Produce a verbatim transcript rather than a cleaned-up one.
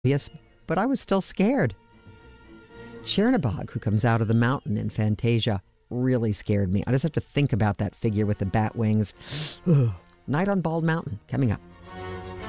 Yes, but I was still scared. Chernabog, who comes out of the mountain in Fantasia, really scared me. I just have to think about that figure with the bat wings. Night on Bald Mountain, coming up.